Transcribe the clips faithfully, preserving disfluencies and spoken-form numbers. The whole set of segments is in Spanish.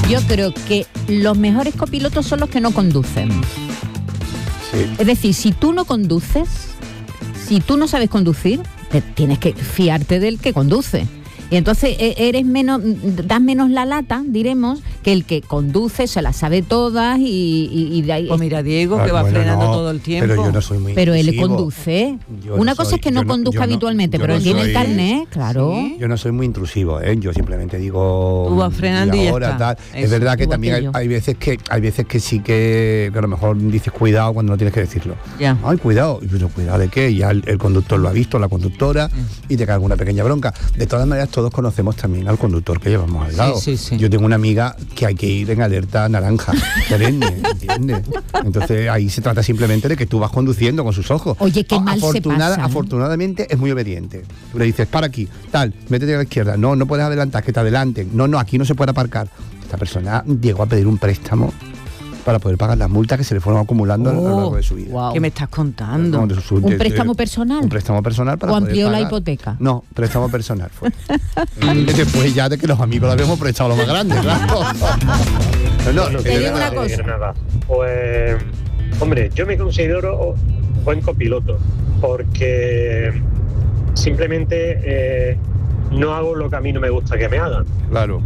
Yo creo que los mejores copilotos son los que no conducen. Sí. Es decir, si tú no conduces, si tú no sabes conducir, te tienes que fiarte del que conduce. Y entonces eres menos, das menos la lata, diremos, que el que conduce, se las sabe todas y, y, y de ahí... Pues mira, Diego, que va bueno, frenando no, todo el tiempo. Pero yo no soy muy Pero intrusivo. Él conduce. Yo Una no cosa soy, es que no no, conduzca no, habitualmente, pero no él tiene soy, el carnet, claro. ¿Sí? Yo no soy muy intrusivo, ¿eh? Yo simplemente digo... Tú vas frenando y, y ahora, ya está. Tal. Es verdad que también hay, hay veces que hay veces que sí que, que a lo mejor dices cuidado cuando no tienes que decirlo. Ya. Ay, cuidado. Y pero cuidado de qué, ya el, el conductor lo ha visto, la conductora, mm. y te cae alguna pequeña bronca. De todas maneras, todos conocemos también al conductor que llevamos al lado. Sí, sí, sí. Yo tengo una amiga que hay que ir en alerta naranja, perenne, ¿entiendes? Entonces ahí se trata simplemente de que tú vas conduciendo con sus ojos. Oye, qué mal Afortunada, se pasa, ¿eh? Afortunadamente es muy obediente. Tú le dices, para aquí, tal, métete a la izquierda. No, no puedes adelantar, que te adelanten. No, no, aquí no se puede aparcar. Esta persona llegó a pedir un préstamo para poder pagar las multas que se le fueron acumulando oh, a lo largo de su vida. Wow. ¿Qué me estás contando? De su, ¿Un de, préstamo de, personal? Un préstamo personal para ¿O poder amplió pagar. la hipoteca? No, préstamo personal fue. Después ya de que los amigos lo habíamos prestado lo más grande, claro. No, no, no, te digo una cosa. Nada. Pues, hombre, yo me considero buen copiloto porque simplemente eh, no hago lo que a mí no me gusta que me hagan. Claro.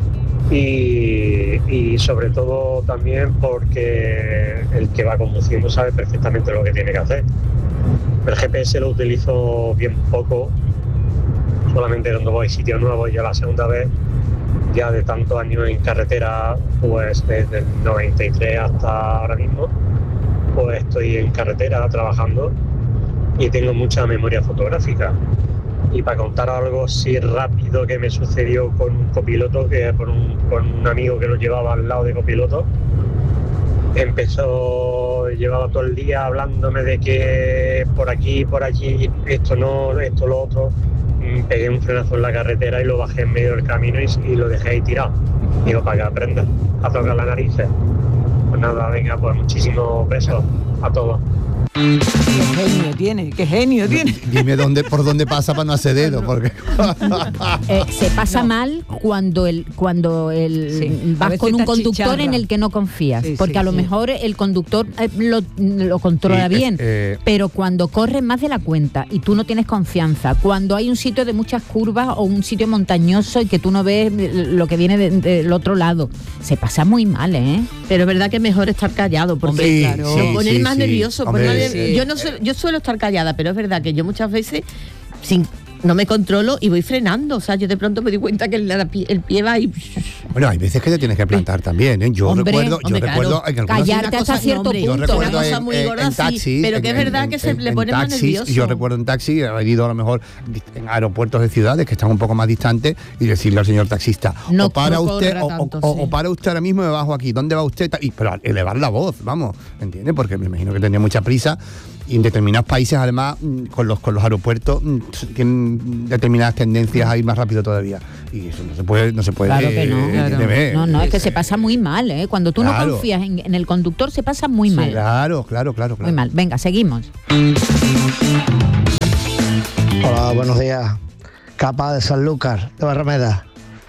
Y, y sobre todo también porque el que va conduciendo sabe perfectamente lo que tiene que hacer. El G P S lo utilizo bien poco, solamente cuando voy a sitios nuevos. Ya la segunda vez, ya de tantos años en carretera, pues desde el noventa y tres hasta ahora mismo, pues estoy en carretera trabajando y tengo mucha memoria fotográfica. Y para contar algo así rápido que me sucedió con un copiloto, que por un, con un amigo que lo llevaba al lado de copiloto, empezó, llevaba todo el día hablándome de que por aquí, por allí, esto no, esto lo otro. Pegué un frenazo en la carretera y lo bajé en medio del camino y, y lo dejé ahí tirado. Digo, para que aprenda a tocar la nariz. Pues nada, venga, pues muchísimos besos a todos. Qué genio tiene, qué genio tiene. Dime dónde, por dónde pasa para no hacer dedo, porque eh, se pasa no. mal cuando el cuando el sí. vas con un conductor chicharra. En el que no confías, sí, porque sí, a lo sí. mejor el conductor eh, lo, lo controla sí, bien, eh, pero cuando corre más de la cuenta y tú no tienes confianza, cuando hay un sitio de muchas curvas o un sitio montañoso y que tú no ves lo que viene de, de, del otro lado, se pasa muy mal, ¿eh? Pero es verdad que es mejor estar callado, porque sí, claro, sí, lo pone sí, más sí. nervioso. Hombre, por nadie, sí. Yo no suelo, yo suelo estar callada, pero es verdad que yo muchas veces sin no me controlo y voy frenando. O sea, yo de pronto me di cuenta que el, el pie va y... Bueno, hay veces que te tienes que plantar también, ¿eh? Yo hombre, recuerdo... Hombre, yo claro. recuerdo en callarte hasta cosa, cierto no, hombre, punto. Yo recuerdo una cosa en, muy en, gorda, en taxis, sí, pero que en, es verdad en, que se en, le pone en más taxis, nervioso. Yo recuerdo en taxi, he ido a lo mejor en aeropuertos de ciudades que están un poco más distantes y decirle al señor taxista, no, o para no usted, o, tanto, o, sí. o para usted ahora mismo me bajo aquí, ¿dónde va usted? Y, pero elevar la voz, vamos, ¿entiendes? Porque me imagino que tenía mucha prisa. Y en determinados países, además, con los con los aeropuertos tienen determinadas tendencias a ir más rápido todavía. Y eso no se puede, no se puede. Claro que no. Eh, Claro. Ver. No, no, es que se pasa muy mal, ¿eh? Cuando tú claro. no confías en, en el conductor, se pasa muy mal. Sí, claro, claro, claro, claro. Muy mal. Venga, seguimos. Hola, buenos días. Capa de Sanlúcar, de Barrameda.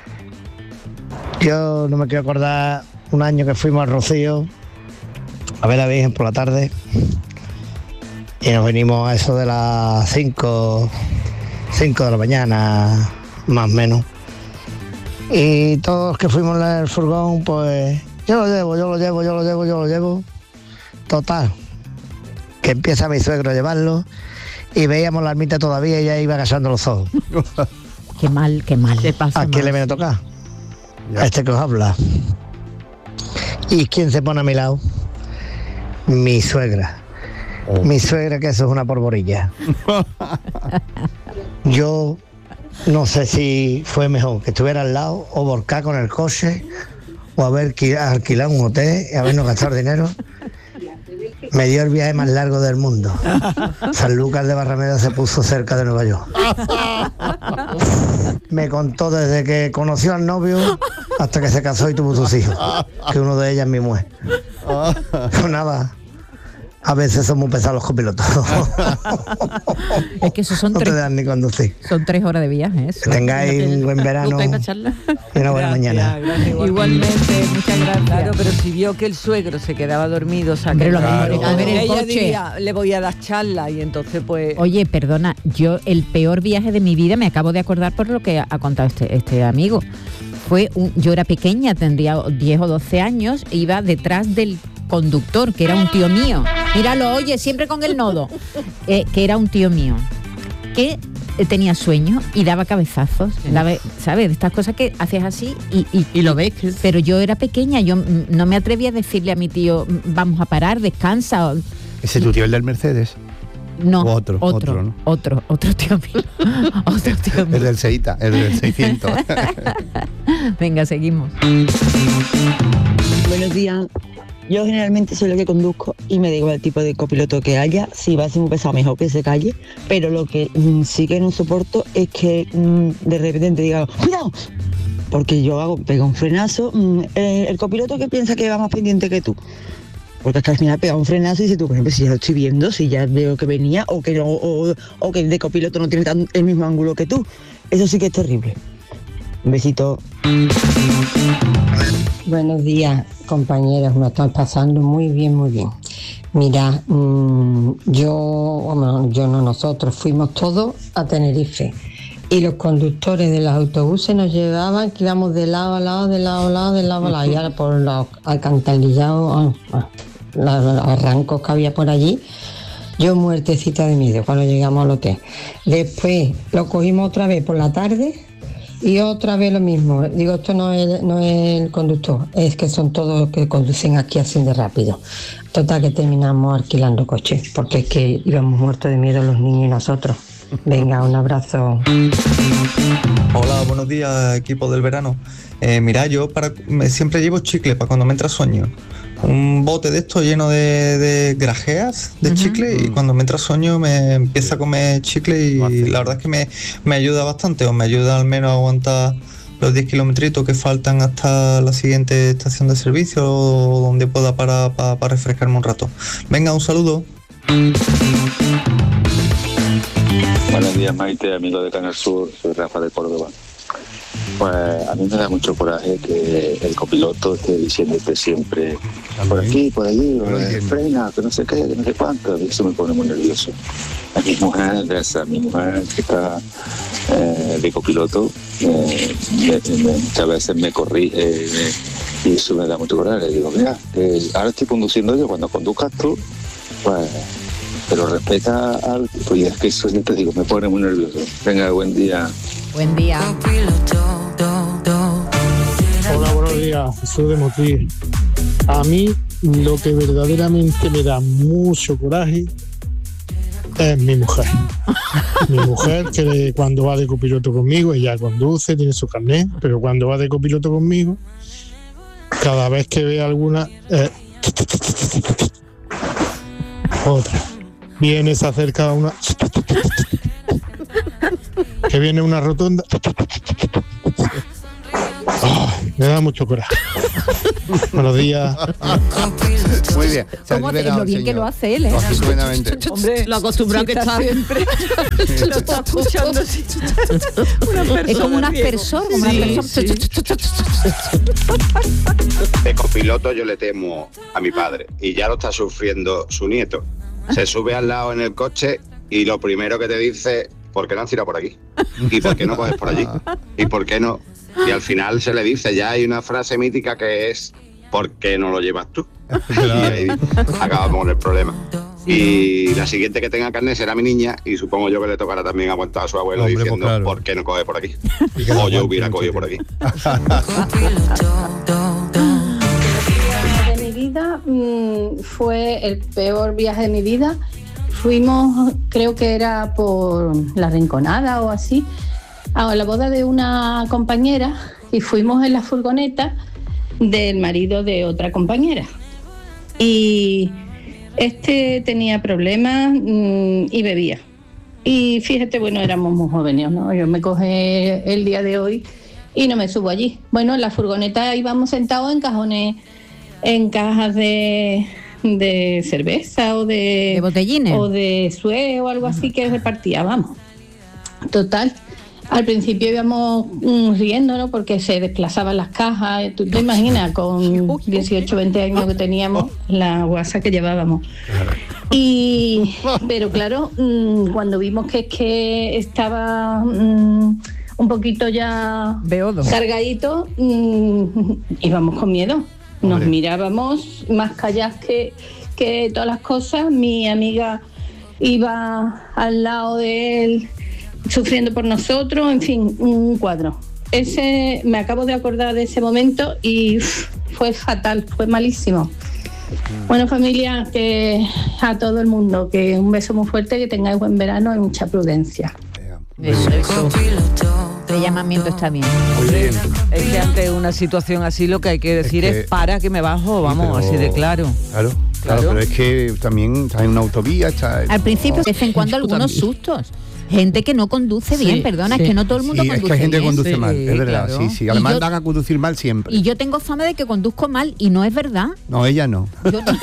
Yo no me quiero acordar un año que fuimos al Rocío a ver a la Virgen por la tarde. Y nos venimos a eso de las cinco de la mañana, más o menos. Y todos los que fuimos en el furgón, pues yo lo llevo, yo lo llevo, yo lo llevo, yo lo llevo. Total, que empieza mi suegro a llevarlo y veíamos la ermita todavía y ya iba cazando los ojos. Qué mal, qué mal. ¿Qué pasa ¿A quién mal? le viene a tocar? Ya. A este que os habla. ¿Y quién se pone a mi lado? Mi suegra. Oh. Mi suegra, que eso es una porborilla. Yo no sé si fue mejor que estuviera al lado o volcar con el coche o haber alquilado un hotel y habernos gastado dinero. Me dio el viaje más largo del mundo. Sanlúcar de Barrameda se puso cerca de Nueva York. Me contó desde que conoció al novio hasta que se casó y tuvo sus hijos, que uno de ellas es mi mujer. Pues nada, A veces son muy pesados los copilotos. Es que eso son no tres. te dan ni conducir. Son tres horas de viaje. Eso. Que tengáis un buen verano y una buena Gracias, mañana. gracias, igualmente. Igualmente, muchas gracias. Claro, pero si vio que el suegro se quedaba dormido, o sea, Hombre, que lo mejor es coger el ella coche. diría, le voy a dar charla y entonces pues... Oye, perdona, yo el peor viaje de mi vida, me acabo de acordar por lo que ha contado este, este amigo. Fue un, yo era pequeña, tendría diez o doce años, e iba detrás del conductor, que era un tío mío. Míralo, oye, siempre con el nodo. Eh, que era un tío mío, que eh, tenía sueño y daba cabezazos, daba, ¿sabes? De estas cosas que haces así y... Y, Y lo ves. que- pero yo era pequeña, yo mm, no me atreví a decirle a mi tío, mm, vamos a parar, descansa. o- Ese tu tío, el del Mercedes. No, O otro, otro, otro, ¿no? otro, otro tío mío. Otro tío El mío. del Seita, el del seiscientos. Venga, seguimos. Buenos días. Yo generalmente soy lo que conduzco y me da igual el tipo de copiloto que haya. Si va a ser muy pesado, mejor que se calle. Pero lo que mm, sí que no soporto es que mm, de repente diga, ¡cuidado! Porque yo hago, pego un frenazo. mm, eh, el copiloto que piensa que va más pendiente que tú. Porque es que al final pega un frenazo y dices tú, por ejemplo, si ya lo estoy viendo, si ya veo que venía o que, no, o, o que el de copiloto no tiene tan, el mismo ángulo que tú. Eso sí que es terrible. Un besito. Buenos días, compañeros, me están pasando muy bien, muy bien. Mira, mmm, yo, bueno, yo no, nosotros fuimos todos a Tenerife y los conductores de los autobuses nos llevaban que íbamos de lado a lado, de lado a lado, de lado a lado, y ahora por los alcantarillados, ah, los, los arrancos que había por allí, yo muertecita de miedo cuando llegamos al hotel. Después lo cogimos otra vez por la tarde. Y otra vez lo mismo, digo, esto no es, no es el conductor, es que son todos los que conducen aquí así de rápido. Total que terminamos alquilando coches, porque es que íbamos muertos de miedo los niños y nosotros. Venga, un abrazo. Hola, buenos días, equipo del verano. Eh, mira, yo para, me, siempre llevo chicle para cuando me entra sueño. Un bote de esto lleno de, de grajeas de uh-huh. chicle, y cuando me entra sueño me empieza a comer chicle y la verdad es que me, me ayuda bastante, o me ayuda al menos a aguantar los diez kilometritos que faltan hasta la siguiente estación de servicio, o donde pueda parar para pa refrescarme un rato. Venga, un saludo. Buenos días, Maite, amigo de Canal Sur, soy Rafa de Córdoba. Pues a mí me da mucho coraje que el copiloto esté diciéndote siempre por aquí, por allí, no eh, frena, que no sé qué, que no sé cuánto. Eso me pone muy nervioso. A mi mujer, esa, mi mujer que está eh, de copiloto, eh, me, me, muchas veces me corrige eh, y eso me da mucho coraje. Le digo, mira, eh, ahora estoy conduciendo yo, cuando conduzcas tú, pues, pero respeta al tipo, y es que eso te digo, me pone muy nervioso. Venga, buen día. Buen día. Hola, buenos días, Jesús de Motril. A mí lo que verdaderamente me da mucho coraje es mi mujer. Mi mujer, que cuando va de copiloto conmigo, ella conduce, tiene su carnet, pero cuando va de copiloto conmigo, cada vez que ve alguna, eh, otra, viene, se acerca a una, que viene una rotonda. Oh, me da mucho coraje. Buenos días. Muy bien. Se ha ¿Cómo te, liberado lo bien el que señor. lo hace él, ¿eh? Estupendamente. Hombre, Lo acostumbrado que está siempre. Lo está escuchando así. Una persona Es como un riego. aspersor, como un Sí, aspersor. De copiloto yo le temo a mi padre y ya lo está sufriendo su nieto. Se sube al lado en el coche y lo primero que te dice, ¿por qué no has tirado por aquí? ¿Y por qué no coges por allí? ¿Y por qué no? Y al final se le dice, ya hay una frase mítica que es, ¿por qué no lo llevas tú? Y ahí acabamos con el problema. Y la siguiente que tenga carne será mi niña, y supongo yo que le tocará también aguantar a su abuelo. Hombre, diciendo, pues claro, ¿por qué no coge por aquí? O yo hubiera cogido por aquí. De mi vida mmm, fue el peor viaje de mi vida. Fuimos, creo que era por La Rinconada o así, a la boda de una compañera, y fuimos en la furgoneta del marido de otra compañera. Y este tenía problemas mmm, y bebía. Y fíjate, bueno, éramos muy jóvenes, ¿no? Yo me cogí el día de hoy y no me subo allí. Bueno, en la furgoneta íbamos sentados en cajones, en cajas de, de cerveza o de, de botellines o de suez o algo así que repartía, vamos. Total, al principio íbamos mm, riendo, ¿no? Porque se desplazaban las cajas. Tú te imaginas, con dieciocho, veinte años que teníamos, la guasa que llevábamos. Y, pero claro, mmm, cuando vimos que es que estaba mmm, un poquito ya Beodo. cargadito, mmm, íbamos con miedo. Nos Hombre. mirábamos más calladas que, que todas las cosas. Mi amiga iba al lado de él sufriendo por nosotros, en fin, un cuadro. Ese, me acabo de acordar de ese momento y uf, fue fatal, fue malísimo. Bueno, familia, que a todo el mundo, que un beso muy fuerte, que tengáis buen verano y mucha prudencia. Eso, eso. El llamamiento está bien. Muy bien. Es que ante una situación así lo que hay que decir es, que, es para que me bajo, vamos, pero, así de claro. Claro, claro, claro, pero es que también está en una autovía, está... Al principio, de vez en cuando, algunos también. sustos. Gente que no conduce bien, sí, perdona, sí. es que no todo el mundo sí, conduce bien. Es que hay gente bien. que conduce sí, mal, es verdad, claro. sí, sí. Además yo, van a conducir mal siempre. Y yo tengo fama de que conduzco mal y no es verdad. No, ella no. Yo no.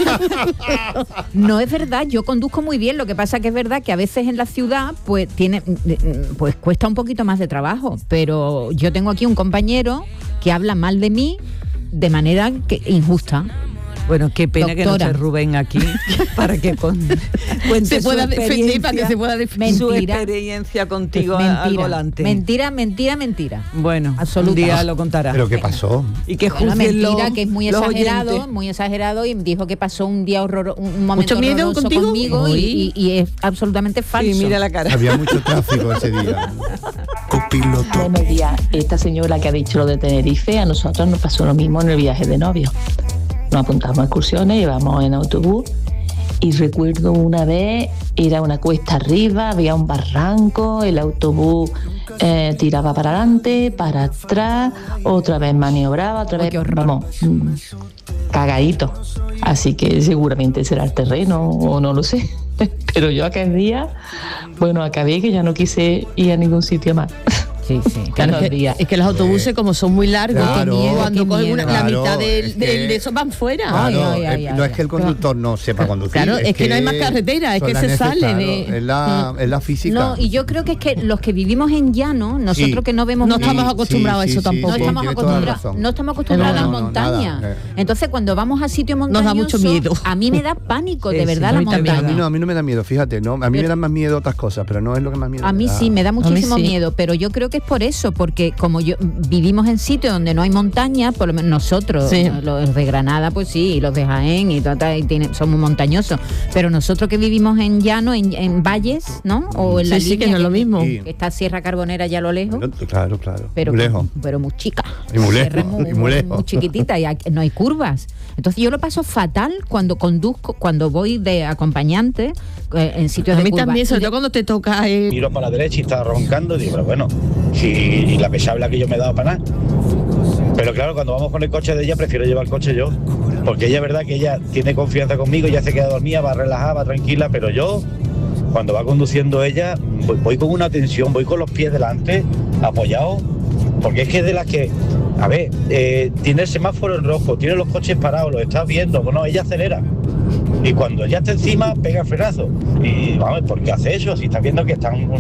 No es verdad, yo conduzco muy bien, lo que pasa que es verdad que a veces en la ciudad pues tiene pues cuesta un poquito más de trabajo, pero yo tengo aquí un compañero que habla mal de mí de manera que injusta. Bueno, qué pena Doctora. que no esté Rubén aquí para que con, cuente se pueda su defender, para que se pueda defender su experiencia contigo mentira, al volante. Mentira, mentira, mentira. Bueno, absoluto. Un día lo contará. ¿Pero qué pasó? Y que bueno, mentira, lo, que es muy exagerado, oyentes. muy exagerado y dijo que pasó un día horroroso, un momento ¿Mucho miedo horroroso contigo? conmigo y, y, y es absolutamente falso. Sí, mira la cara. Había mucho tráfico ese día. Copiloto. Buenos días. Esta señora que ha dicho lo de Tenerife, a nosotros nos pasó lo mismo en el viaje de novio. Nos apuntamos a excursiones, íbamos en autobús y recuerdo una vez, era una cuesta arriba, había un barranco, el autobús eh, tiraba para adelante, para atrás, otra vez maniobraba, otra vez, vamos, mmm, cagadito. Así que seguramente será el terreno o no lo sé. Pero yo aquel día, bueno, acabé que ya no quise ir a ningún sitio más. Sí, sí. Claro, es, que, es que los autobuses, como son muy largos, claro, miedo, cuando cogen una, claro, la mitad del, es que, del, de esos van fuera. Claro, ay, ay, es, ay, no ay, es que el conductor claro. no sepa conducir. Claro, es, es que, que no hay más carretera, es que se sale claro, de. Es la, es la física. No, y yo creo que es que los que vivimos en llano, nosotros sí. que no vemos. No estamos acostumbrados sí, sí, a eso sí, tampoco. No estamos acostumbrados, no estamos acostumbrados no, no, a las montañas. No, Entonces, cuando vamos a sitios montañosos, nos da mucho miedo. A mí me da pánico, de verdad, la montaña. A mí no, a mí no me da miedo, fíjate, no. A mí me dan más miedo otras cosas, pero no es lo que más miedo. A mí sí, me da muchísimo miedo, pero yo creo que es por eso, porque como yo vivimos en sitios donde no hay montaña, por lo menos nosotros, sí. los de Granada, pues sí, y los de Jaén y, toda, y tiene, somos montañosos, pero nosotros que vivimos en llano, en, en valles, ¿no? O en sí, la sí, línea, que no es lo mismo. Que, que está Sierra Carbonera ya a lo lejos. Bueno, claro, claro. Pero muy lejos. Pero muy chica. Y muy lejos. Muy, y muy, lejos. muy chiquitita y no hay curvas. Entonces yo lo paso fatal cuando conduzco, cuando voy de acompañante eh, en sitios a de mí curvas. también, sobre todo cuando te toca... Eh... Miro para la derecha y está roncando y digo, pero bueno, si la que se habla que yo me he dado para nada. Pero claro, cuando vamos con el coche de ella, prefiero llevar el coche yo. Porque ella es verdad que ella tiene confianza conmigo, ya se queda dormida, va relajada, va tranquila, pero yo, cuando va conduciendo ella, voy, voy con una tensión, voy con los pies delante, apoyado, porque es que es de las que, a ver, eh, tiene el semáforo en rojo, tiene los coches parados, los estás viendo, bueno, ella acelera. Y cuando ella está encima, pega el frenazo. Y vamos, ¿por qué hace eso? Si está viendo que están